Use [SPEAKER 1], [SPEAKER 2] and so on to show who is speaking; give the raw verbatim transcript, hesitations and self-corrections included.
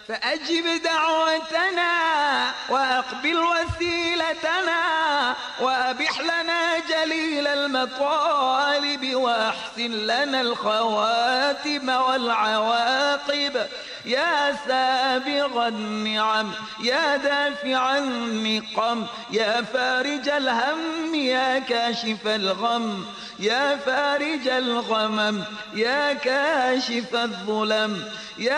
[SPEAKER 1] فأجب دعوتنا وأقبل وسيلتنا وأبح لنا جليل المطالب وأحسن لنا الخواتم والعواقب. يا سابغ النعم يا دافع النقم يا فارج الهم يا كاشف الغم يا فارج الغمم يا كاشف الظلم يا